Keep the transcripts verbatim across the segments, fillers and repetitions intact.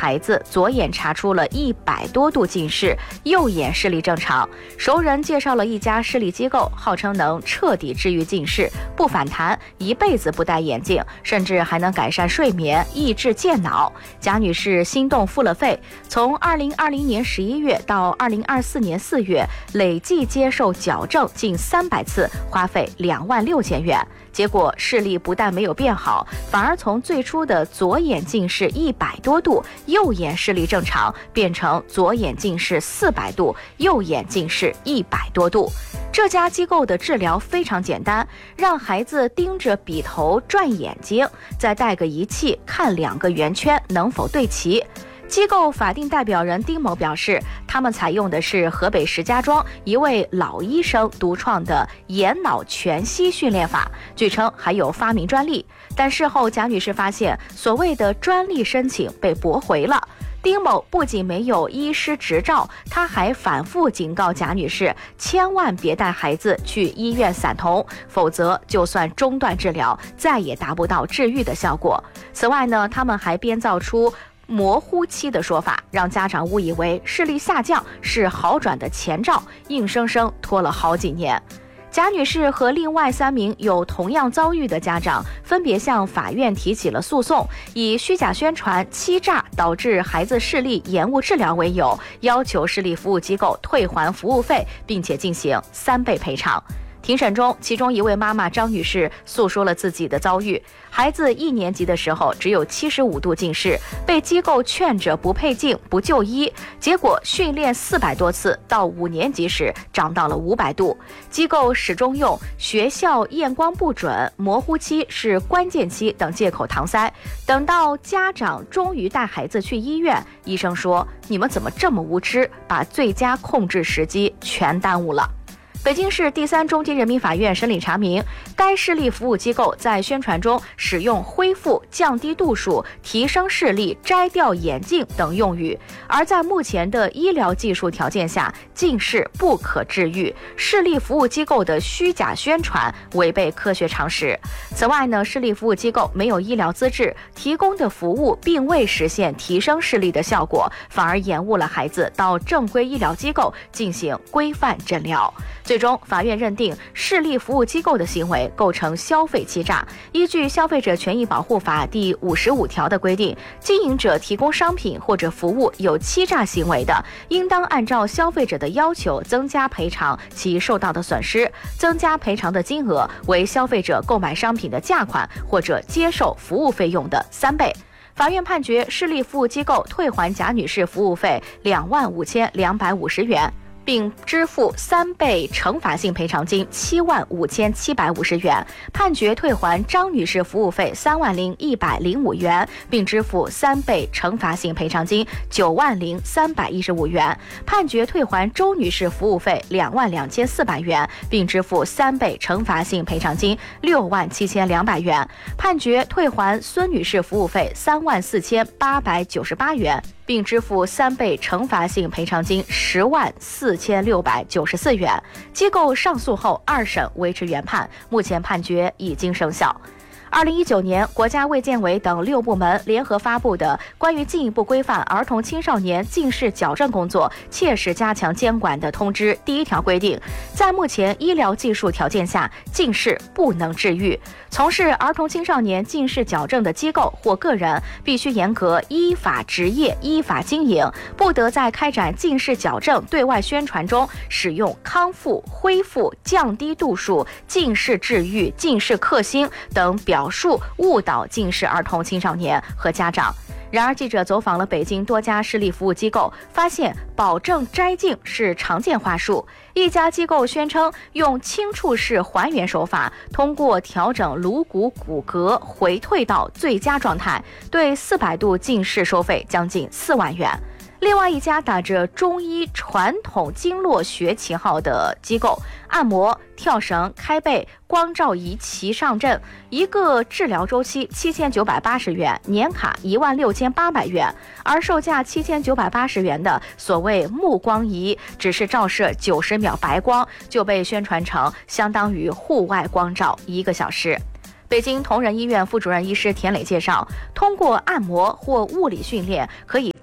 孩子左眼查出了一百多度近视，右眼视力正常。熟人介绍了一家视力机构，号称能彻底治愈近视，不反弹，一辈子不戴眼镜，甚至还能改善睡眠，抑制健脑。贾女士心动付了费，从二零二零年十一月到二零二四年四月，累计接受矫正近三百次，花费两万六千元。结果视力不但没有变好，反而从最初的左眼近视一百多度，右眼视力正常，变成左眼近视四百度，右眼近视一百多度。这家机构的治疗非常简单，让孩子盯着笔头转眼睛，再带个仪器看两个圆圈能否对齐。机构法定代表人丁某表示，他们采用的是河北石家庄一位老医生独创的眼脑全息训练法，据称还有发明专利。但事后贾女士发现，所谓的专利申请被驳回了。丁某不仅没有医师执照，他还反复警告贾女士，千万别带孩子去医院散瞳，否则就算中断治疗，再也达不到治愈的效果。此外呢，他们还编造出模糊期的说法，让家长误以为视力下降是好转的前兆，硬生生拖了好几年。贾女士和另外三名有同样遭遇的家长分别向法院提起了诉讼，以虚假宣传、欺诈导致孩子视力延误治疗为由，要求视力服务机构退还服务费，并且进行三倍赔偿。庭审中，其中一位妈妈张女士诉说了自己的遭遇。孩子一年级的时候只有七十五度近视，被机构劝着不配镜、不就医，结果训练四百多次，到五年级时长到了五百度。机构始终用学校验光不准、模糊期是关键期等借口搪塞。等到家长终于带孩子去医院，医生说：“你们怎么这么无知，把最佳控制时机全耽误了。”北京市第三中级人民法院审理查明，该视力服务机构在宣传中使用恢复、降低度数、提升视力、摘掉眼镜等用语，而在目前的医疗技术条件下，近视不可治愈。视力服务机构的虚假宣传违背科学常识。此外呢，视力服务机构没有医疗资质，提供的服务并未实现提升视力的效果，反而延误了孩子到正规医疗机构进行规范诊疗。最终，法院认定视力服务机构的行为构成消费欺诈。依据《消费者权益保护法》第五十五条的规定，经营者提供商品或者服务有欺诈行为的，应当按照消费者的要求增加赔偿其受到的损失，增加赔偿的金额为消费者购买商品的价款或者接受服务费用的三倍。法院判决视力服务机构退还贾女士服务费两万五千两百五十元。并支付三倍惩罚性赔偿金七万五千七百五十元，判决退还张女士服务费三万零一百零五元，并支付三倍惩罚性赔偿金九万零三百一十五元，判决退还周女士服务费两万两千四百元，并支付三倍惩罚性赔偿金六万七千两百元，判决退还孙女士服务费三万四千八百九十八元。并支付三倍惩罚性赔偿金十万四千六百九十四元。机构上诉后，二审维持原判，目前判决已经生效。二零一九年，国家卫健委等六部门联合发布的关于进一步规范儿童青少年近视矫正工作切实加强监管的通知第一条规定，在目前医疗技术条件下，近视不能治愈。从事儿童青少年近视矫正的机构或个人，必须严格依法执业、依法经营，不得在开展近视矫正对外宣传中使用康复、恢复、降低度数、近视治愈、近视克星等表述误导近视儿童青少年和家长。然而，记者走访了北京多家视力服务机构，发现保证摘镜是常见话术。一家机构宣称用轻触式还原手法，通过调整颅骨骨骼回退到最佳状态，对四百度近视收费将近四万元。另外一家打着中医传统经络学旗号的机构，按摩、跳绳、开背、光照仪齐上阵，一个治疗周期七千九百八十元，年卡一万六千八百元。而售价七千九百八十元的所谓目光仪，只是照射九十秒白光，就被宣传成相当于户外光照一个小时。北京同仁医院副主任医师田磊介绍，通过按摩或物理训练可以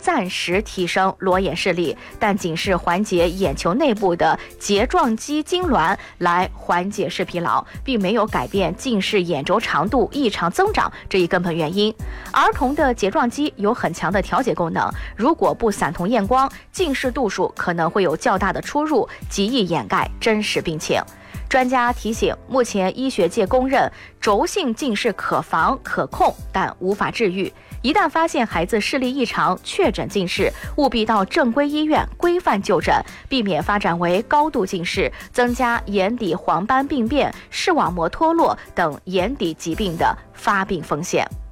暂时提升裸眼视力，但仅是缓解眼球内部的睫状肌痉挛来缓解视疲劳，并没有改变近视眼轴长度异常增长这一根本原因。儿童的睫状肌有很强的调节功能，如果不散瞳验光，近视度数可能会有较大的出入，极易掩盖真实病情。专家提醒，目前医学界公认轴性近视可防可控，但无法治愈。一旦发现孩子视力异常，确诊近视，务必到正规医院规范就诊，避免发展为高度近视，增加眼底黄斑病变、视网膜脱落等眼底疾病的发病风险。